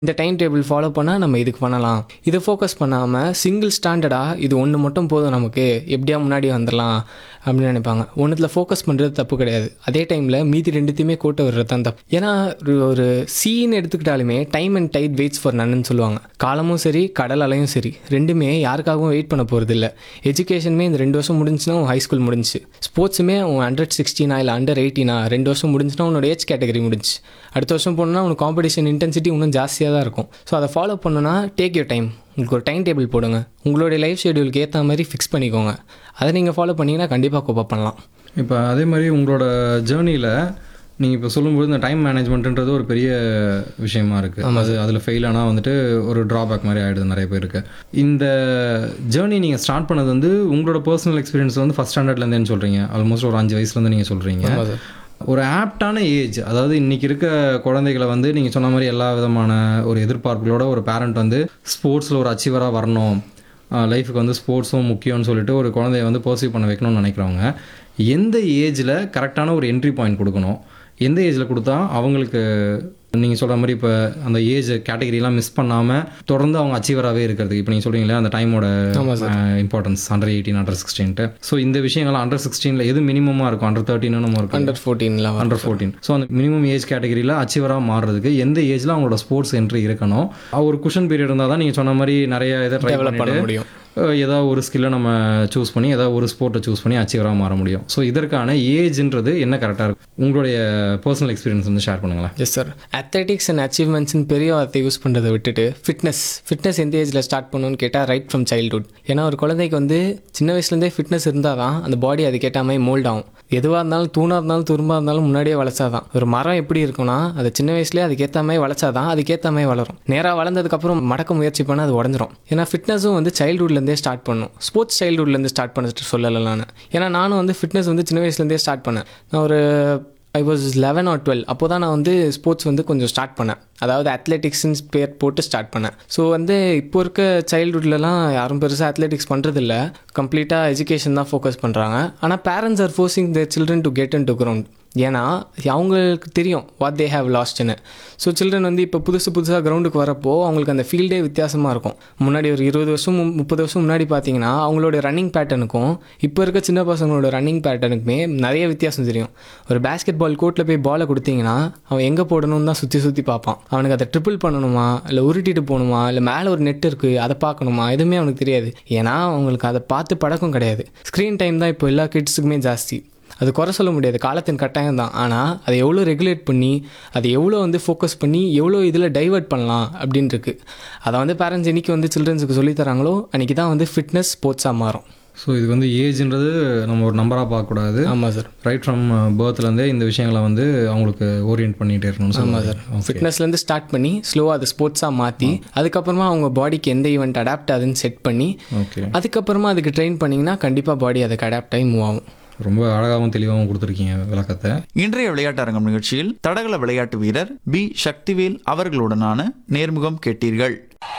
இந்த time table follow பண்ணால் நம்ம இதுக்கு பண்ணலாம். இதை ஃபோக்கஸ் பண்ணாமல் சிங்கிள் ஸ்டாண்டர்டாக இது ஒன்று மட்டும் போதும் நமக்கு எப்படியா முன்னாடி வந்துடலாம் அப்படின்னு நினைப்பாங்க. ஒன்றுத்தில் ஃபோக்கஸ் பண்ணுறது தப்பு கிடையாது. அதே டைமில் மீதி ரெண்டுத்தையுமே கூட்ட வர்றது தான் தப்பு. ஏன்னா ஒரு சீன்னு எடுத்துக்கிட்டாலுமே time and tight weights for நன்னு சொல்லுவாங்க. காலமும் சரி கடல் அலையும் சரி ரெண்டுமே யாருக்காகவும் வெயிட் பண்ண போகிறது இல்லை. எஜுகேஷனுமே இந்த 2 வருஷம் முடிஞ்சுன்னா உன் ஹைஸ்கூல் முடிஞ்சு, ஸ்போர்ட்ஸுமே உன் Under-16 இல்லை Under-18 2 வருஷம் முடிஞ்சுன்னா உன்னோட ஏஜ் கேட்டகரி முடிஞ்சு. அடுத்த வருஷம் போனோன்னா உனக்கு காம்படிஷன் இன்டென்சிட்டி இன்னும் ஜாஸ்தியாக தான் இருக்கும். ஸோ அதை ஃபாலோ பண்ணணுன்னா டேக் யூர் டைம். உங்களுக்கு ஒரு டைம் டேபிள் போடுங்க, உங்களுடைய லைஃப் ஷெடியூலுக்கு ஏற்ற மாதிரி ஃபிக்ஸ் பண்ணிக்கோங்க. அதை நீங்கள் ஃபாலோ பண்ணிங்கன்னா கண்டிப்பாக கோப் அப் பண்ணலாம். இப்போ அதே மாதிரி உங்களோட ஜேர்னியில் நீங்கள் இப்போ சொல்லும்போது இந்த டைம் மேனேஜ்மெண்ட்டுன்றது ஒரு பெரிய விஷயமா இருக்குது. அதில் ஃபெயில் ஆனால் வந்துட்டு ஒரு ட்ராபேக் மாதிரி ஆகிடுது நிறைய பேருக்கு. இந்த ஜேர்னி நீங்கள் ஸ்டார்ட் பண்ணது வந்து உங்களோட பர்சனல் எக்ஸ்பீரியன்ஸ் வந்து ஃபஸ்ட் ஸ்டாண்டர்ட்லேருந்தேன்னு சொல்கிறீங்க. ஆல்மோஸ்ட் ஒரு 5 வயசுலேருந்து நீங்கள் சொல்கிறீங்க. ஒரு ஆப்டான ஏஜ், அதாவது இன்றைக்கி இருக்க குழந்தைகளை வந்து நீங்கள் சொன்ன மாதிரி எல்லா விதமான ஒரு எதிர்பார்ப்புகளோட ஒரு பேரண்ட் வந்து ஸ்போர்ட்ஸில் ஒரு அச்சீவராக வரணும், லைஃபுக்கு வந்து ஸ்போர்ட்ஸும் முக்கியம்னு சொல்லிட்டு ஒரு குழந்தைய வந்து பர்சீவ் பண்ண வைக்கணும்னு நினைக்கிறவங்க எந்த ஏஜில் கரெக்டான ஒரு என்ட்ரி பாயிண்ட் கொடுக்கணும், எந்த ஏஜில் கொடுத்தா அவங்களுக்கு நீங்கள் சொல்கிற மாதிரி இப்போ அந்த ஏஜ் கேட்டகரியெலாம் மிஸ் பண்ணாமல் தொடர்ந்து அவங்க அச்சீவராகவே இருக்கிறதுக்கு இப்போ நீங்கள் சொல்கிறீங்களே அந்த டைமோட இம்பார்ட்டன்ஸ் Under-18 Under-16. ஸோ இந்த விஷயங்கள் Under-16 எது மினிமமாக இருக்கும்? Under-13 நம்ம இருக்கும், Under-14. ஸோ அந்த மினிமம் ஏஜ் கேட்டகரியில் அச்சீவராக மாறுறதுக்கு எந்த ஏஜில் அவங்களோட ஸ்போர்ட்ஸ் என்ட்ரி இருக்கணும்? ஒரு குஷன் பீரியட் இருந்தால் தான் நீங்கள் சொன்ன மாதிரி நிறைய இதை ட்ரை பண்ண முடியும். ஏதாவது ஒரு ஸ்கில்லை நம்ம சூஸ் பண்ணி ஏதாவது ஒரு ஸ்போர்ட்டை சூஸ் பண்ணி அச்சீவராக மாற முடியும். ஸோ இதற்கான ஏஜ்ன்றது என்ன கரெக்டாக இருக்கும்? உங்களுடைய பர்சனல் எக்ஸ்பீரியன்ஸ் வந்து ஷேர் பண்ணுங்களேன். Yes sir. அத்லெட்டிக்ஸ் அண்ட் அச்சீவ்மெண்ட்ஸ்னு பெரிய வார்த்தை யூஸ் பண்ணுறதை விட்டுட்டு ஃபிட்னஸ் எந்த ஏஜில் ஸ்டார்ட் பண்ணணும்னு கேட்டால் ரைட் ஃப்ரம் சைல்ட்ஹுட். ஏன்னா ஒரு குழந்தைக்கு வந்து சின்ன வயசுலேருந்தே ஃபிட்னஸ் இருந்தால் தான் அந்த பாடி அதுக்கேற்ற மாதிரி மோல்ட் ஆகும். எதுவாக இருந்தாலும் தூணாக இருந்தாலும் துரும்பாக இருந்தாலும் முன்னாடியே வளர்ச்சாதான். ஒரு மரம் எப்படி இருக்குன்னா அது சின்ன வயசுலேயே அதுக்கேற்ற மாதிரி வளர்ச்சாதான் அதுக்கேற்ற மாதிரி வளரும். நேராக வளர்ந்ததுக்கப்புறம் மடக்க முயற்சி பண்ணால் அது உடஞ்சிரும். ஏன்னா ஃபிட்னஸும் வந்து சைல்ட்ஹுட்லேருந்தே ஸ்டார்ட் பண்ணணும். ஸ்போர்ட்ஸ் சைல்ட்ஹுட்லேருந்து ஸ்டார்ட் பண்ணிட்டு சொல்லலை நான். ஏன்னா நானும் வந்து ஃபிட்னஸ் வந்து சின்ன வயசுலேருந்தே ஸ்டார்ட் பண்ணேன். நான் ஒரு I was 11 or 12 அப்போ தான் நான் வந்து ஸ்போர்ட்ஸ் வந்து கொஞ்சம் ஸ்டார்ட் பண்ணேன். அதாவது அத்லெட்டிக்ஸ்ன்னு பேர் போட்டு ஸ்டார்ட் பண்ணேன். ஸோ வந்து இப்போ இருக்க சைல்ட்ஹுட்லலாம் யாரும் பெருசாக அத்லெட்டிக்ஸ் பண்ணுறதில்ல, கம்ப்ளீட்டாக எஜுகேஷன் தான் ஃபோக்கஸ் பண்ணுறாங்க. ஆனால் parents R forcing their children to get into ground. ஏன்னா அவங்களுக்கு தெரியும் what they have லாஸ்ட்னு. So children வந்து இப்போ புதுசாக கிரவுண்டுக்கு வரப்போ அவங்களுக்கு அந்த ஃபீல்டே வித்தியாசமாக இருக்கும். முன்னாடி ஒரு 20 வருஷம் 30 வருஷம் முன்னாடி பார்த்தீங்கன்னா அவங்களோட ரன்னிங் பேட்டர்னுக்கும் இப்போ இருக்க சின்ன பசங்களோட ரன்னிங் பேட்டர்னுக்குமே நிறைய வித்தியாசம் தெரியும். ஒரு பேஸ்கெட் பால் கோர்ட்டில் போய் பாலை கொடுத்தீங்கன்னா அவன் எங்கே போடணும்னு தான் சுற்றி பார்ப்பான். அவனுக்கு அதை ட்ரிப்பிள் பண்ணணுமா இல்லை உருட்டிட்டு போகணுமா இல்லை மேலே ஒரு நெட் இருக்குது அதை பார்க்கணுமா எதுவுமே அவனுக்கு தெரியாது. ஏன்னா அவங்களுக்கு அதை பார்த்து பழக்கம் கிடையாது. ஸ்க்ரீன் டைம் தான் இப்போ எல்லா கிட்ஸுக்குமே ஜாஸ்தி. அது குறை சொல்ல முடியாது, காலத்தின் கட்டாயம் தான். ஆனால் அதை எவ்வளோ ரெகுலேட் பண்ணி அதை எவ்வளோ வந்து ஃபோக்கஸ் பண்ணி எவ்வளோ இதில் டைவர்ட் பண்ணலாம் அப்படின்னு இருக்குது. அதை வந்து பேரண்ட்ஸ் இன்றைக்கி வந்து சில்ட்ரன்ஸுக்கு சொல்லித்தராங்களோ அன்றைக்கி தான் வந்து ஃபிட்னஸ் ஸ்போர்ட்ஸாக மாறும். ஸோ இது வந்து ஏஜ்ன்றது நம்ம ஒரு நம்பராக பார்க்கக்கூடாது. ஆமாம் சார். ரைட் ஃப்ரம் பர்த்லேருந்தே இந்த விஷயங்களை வந்து அவங்களுக்கு ஓரியன்ட் பண்ணிகிட்டே இருக்கணும். ஆமாம் சார். ஃபிட்னஸ்லேருந்து ஸ்டார்ட் பண்ணி ஸ்லோவாக அது ஸ்போர்ட்ஸாக மாற்றி அதுக்கப்புறமா அவங்க பாடிக்கு எந்த ஈவெண்ட் அடாப்ட் ஆகுதுன்னு செட் பண்ணி அதுக்கப்புறமா அதுக்கு ட்ரெயின் பண்ணிங்கன்னா கண்டிப்பாக பாடி அதுக்கு அடாப்ட் ஆகி மூவ் ஆகும். ரொம்ப அழகாகவும் தெளிவாகவும் கொடுத்துருக்கீங்க விளக்கத்தை. இன்றைய விளையாட்டு அரங்கம் நிகழ்ச்சியில் தடகள விளையாட்டு வீரர் பி சக்திவேல் அவர்களுடனான நேர்முகம் கேட்டீர்கள்.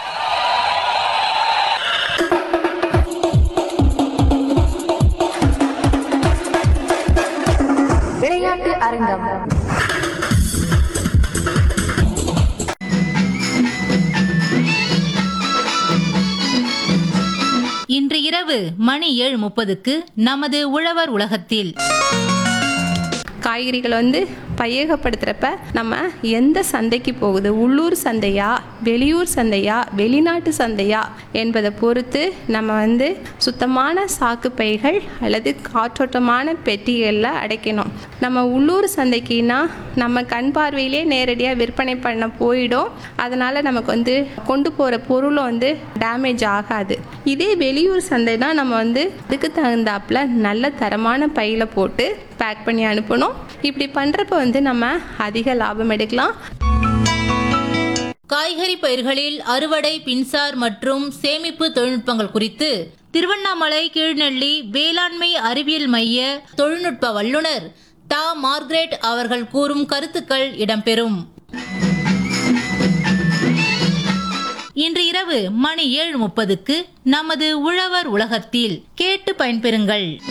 விளையாட்டு அரங்கம். இன்று இரவு மணி 7:30 நமது உழவர் உலகத்தில் காய்கறிகள் வந்து பையகப்படுத்துகிறப்ப நம்ம எந்த சந்தைக்கு போகுது, உள்ளூர் சந்தையா வெளியூர் சந்தையா வெளிநாட்டு சந்தையா என்பதை பொறுத்து நம்ம வந்து சுத்தமான சாக்கு பைகள் அல்லது காற்றோட்டமான பெட்டிகளில் அடைக்கணும். நம்ம உள்ளூர் சந்தைக்குன்னா நம்ம கண் பார்வையிலே நேரடியாக விற்பனை பண்ண போயிடும். அதனால் நமக்கு வந்து கொண்டு போகிற பொருளும் வந்து டேமேஜ் ஆகாது. இதே வெளியூர் சந்தைனா நம்ம வந்து அதுக்கு தகுந்தாப்புல நல்ல தரமான பையில் போட்டு பேக் பண்ணி அனுப்பணும். இப்படி பண்ணுறப்ப வந்து நம்ம அதிக லாபம் எடுக்கலாம். காய்கறி பயிர்களில் அறுவடை, பின்சார் மற்றும் சேமிப்பு தொழில்நுட்பங்கள் குறித்து திருவண்ணாமலை கீழ்நெல்லி வேளாண்மை அறிவியல் மைய தொழில்நுட்ப வல்லுநர் தா மார்கரெட் அவர்கள் கூறும் கருத்துக்கள் இடம்பெறும். இன்று இரவு மணி 7:30 நமது உழவர் உலகத்தில் கேட்டு பயன்பெறுங்கள்.